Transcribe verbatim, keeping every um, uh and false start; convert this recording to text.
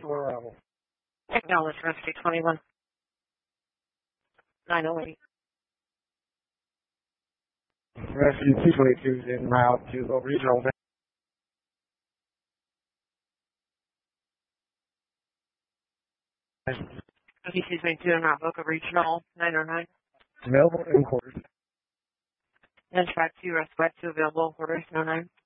to arrival. Acknowledge Rescue twenty-one. nine oh eight. Rescue two twenty-two is en route to the regional. Rescue two twenty-two en route Boca Regional nine oh nine. Available in quarters. Then track two, rest back to available quarters no nine.